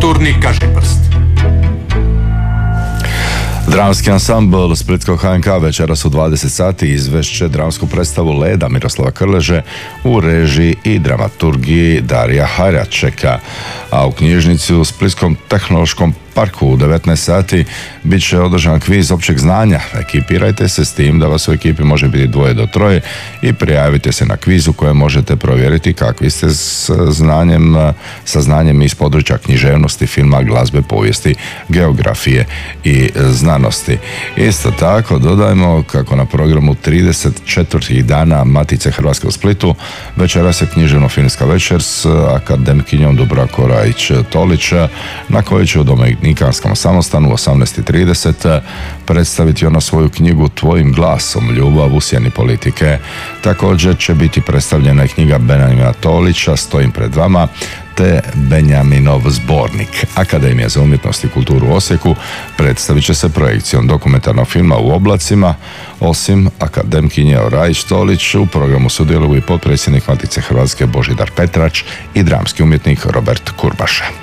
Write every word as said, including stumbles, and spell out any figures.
kulturni kažiprst. Dramski ansambl Splitskog H N K večeras u dvadeset sati izvešće dramsku predstavu Leda Miroslava Krleže u režiji i dramaturgiji Darija Hajračeka, a u knjižnici u Splitskom tehnološkom parku u devetnaest sati bit će održan kviz općeg znanja. Ekipirajte se s tim da vas u ekipi može biti dvoje do troje i prijavite se na kviz u kojem možete provjeriti kakvi ste s znanjem, sa znanjem iz područja književnosti, filma, glazbe, povijesti, geografije i znanosti. Isto tako dodajmo kako na programu trideset četiri dana Matice Hrvatske u Splitu večeras je književno-filmska večer s akademkinjom Dubravko Rajić-Tolić, na kojoj će u Dominikanskom samostanu u osamnaest i trideset predstaviti ona svoju knjigu Tvojim glasom, ljubav u sjeni politike. Također će biti predstavljena i knjiga Benjamina Tolića Stojim pred vama, te Benjaminov zbornik. Akademija za umjetnost i kulturu u Osijeku predstavit će se projekcijom dokumentarnog filma U oblacima. Osim akademkinje Rajić-Tolić, u programu sudjeluju i potpredsjednik Matice Hrvatske Božidar Petrač i dramski umjetnik Robert Kurbaša.